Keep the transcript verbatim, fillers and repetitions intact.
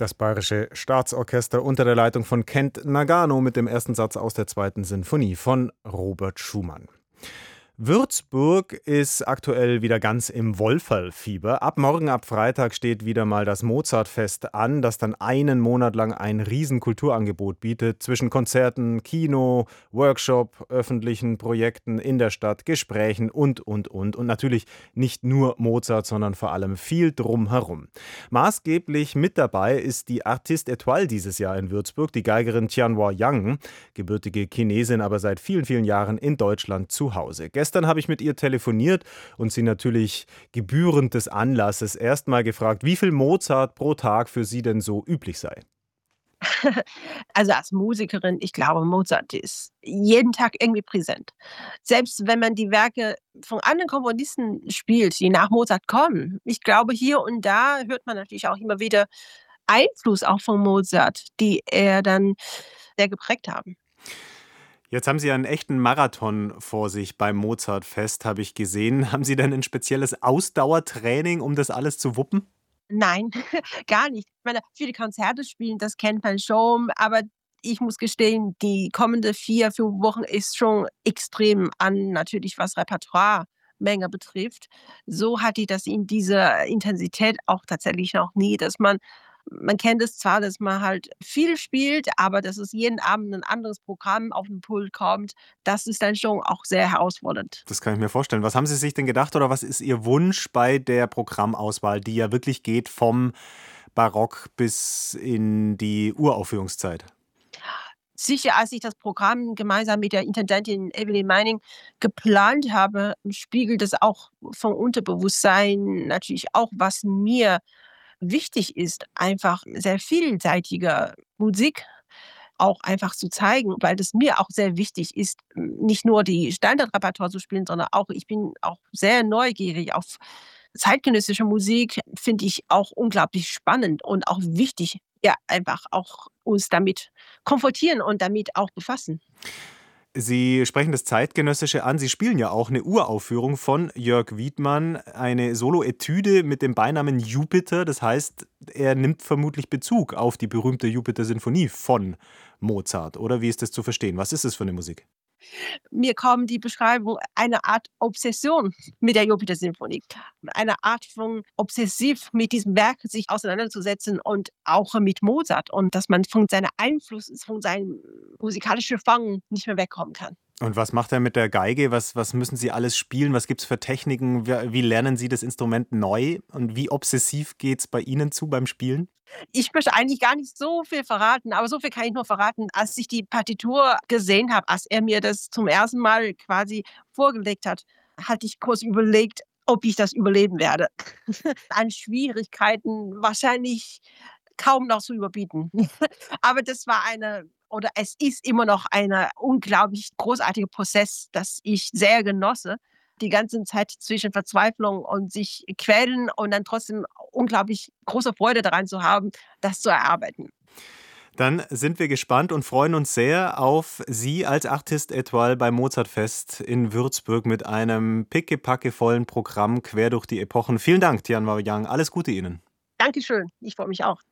Das Bayerische Staatsorchester unter der Leitung von Kent Nagano mit dem ersten Satz aus der zweiten Sinfonie von Robert Schumann. Würzburg ist aktuell wieder ganz im Wolferlfieber. Ab morgen, ab Freitag, steht wieder mal das Mozartfest an, das dann einen Monat lang ein Riesenkulturangebot bietet. Zwischen Konzerten, Kino, Workshop, öffentlichen Projekten in der Stadt, Gesprächen und, und, und. Und natürlich nicht nur Mozart, sondern vor allem viel drumherum. Maßgeblich mit dabei ist die Artiste Étoile dieses Jahr in Würzburg, die Geigerin Tianhua Yang, gebürtige Chinesin, aber seit vielen, vielen Jahren in Deutschland zu Hause. Gestern habe ich mit ihr telefoniert und sie natürlich gebührend des Anlasses erstmal gefragt, wie viel Mozart pro Tag für sie denn so üblich sei. Also als Musikerin, ich glaube, Mozart ist jeden Tag irgendwie präsent. Selbst wenn man die Werke von anderen Komponisten spielt, die nach Mozart kommen. Ich glaube, hier und da hört man natürlich auch immer wieder Einfluss auch von Mozart, die er dann sehr geprägt haben. Jetzt haben Sie einen echten Marathon vor sich beim Mozartfest, habe ich gesehen. Haben Sie denn ein spezielles Ausdauertraining, um das alles zu wuppen? Nein, gar nicht. Ich meine, viele Konzerte spielen, das kennt man schon, aber ich muss gestehen, die kommende vier, fünf Wochen ist schon extrem an, natürlich was Repertoiremenge betrifft. So hatte ich das in dieser Intensität auch tatsächlich noch nie, dass man man kennt es zwar, dass man halt viel spielt, aber dass es jeden Abend ein anderes Programm auf den Pult kommt, das ist dann schon auch sehr herausfordernd. Das kann ich mir vorstellen. Was haben Sie sich denn gedacht oder was ist Ihr Wunsch bei der Programmauswahl, die ja wirklich geht vom Barock bis in die Uraufführungszeit? Sicher, als ich das Programm gemeinsam mit der Intendantin Evelyn Meining geplant habe, spiegelt es auch vom Unterbewusstsein natürlich auch, was mir wichtig ist, einfach sehr vielseitige Musik auch einfach zu zeigen, weil das mir auch sehr wichtig ist, nicht nur die Standardrepertoire zu spielen, sondern auch ich bin auch sehr neugierig auf zeitgenössische Musik, finde ich auch unglaublich spannend und auch wichtig, ja, einfach auch uns damit komfortieren und damit auch befassen. Sie sprechen das Zeitgenössische an. Sie spielen ja auch eine Uraufführung von Jörg Wiedmann, eine Solo-Etüde mit dem Beinamen Jupiter. Das heißt, er nimmt vermutlich Bezug auf die berühmte Jupiter-Sinfonie von Mozart. Oder wie ist das zu verstehen? Was ist das für eine Musik? Mir kommt die Beschreibung eine Art Obsession mit der Jupiter-Sinfonie. Eine Art von obsessiv mit diesem Werk sich auseinanderzusetzen und auch mit Mozart und dass man von seinem Einfluss, von seinem musikalischen Fang nicht mehr wegkommen kann. Und was macht er mit der Geige? Was, was müssen Sie alles spielen? Was gibt es für Techniken? Wie, wie lernen Sie das Instrument neu? Und wie obsessiv geht es bei Ihnen zu beim Spielen? Ich möchte eigentlich gar nicht so viel verraten, aber so viel kann ich nur verraten, als ich die Partitur gesehen habe, als er mir das zum ersten Mal quasi vorgelegt hat, hatte ich kurz überlegt, ob ich das überleben werde. An Schwierigkeiten wahrscheinlich kaum noch zu überbieten. Aber das war eine oder es ist immer noch eine unglaublich großartige Prozess, das ich sehr genosse. Die ganze Zeit zwischen Verzweiflung und sich quälen und dann trotzdem unglaublich große Freude daran zu haben, das zu erarbeiten. Dann sind wir gespannt und freuen uns sehr auf Sie als Artiste Étoile beim Mozartfest in Würzburg mit einem pickepackevollen Programm quer durch die Epochen. Vielen Dank, Tianhua Yang. Alles Gute Ihnen. Dankeschön, ich freue mich auch.